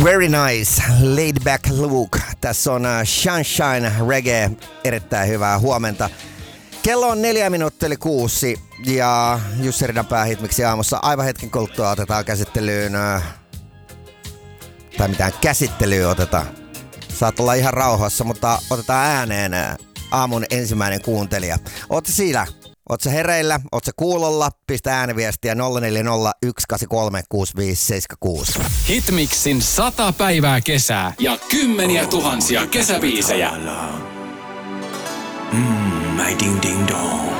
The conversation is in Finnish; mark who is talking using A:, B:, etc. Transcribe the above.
A: Very nice, laid back look. Tässä on Sunshine Reggae, erittäin hyvää huomenta. Kello on 6:04 ja Jussi Ridanpää Hitmixin aamussa aivan hetken kuluttua otetaan käsittelyyn, tai mitään käsittelyä otetaan. Saat olla ihan rauhassa, mutta otetaan ääneen aamun ensimmäinen kuuntelija. Ootko siinä? Ootko hereillä? Ootko kuulolla? Pistä ääniviestiä 040 183 6576.
B: Hitmixin 100 päivää kesää ja kymmeniä tuhansia kesäbiisejä.
C: My ding ding dong.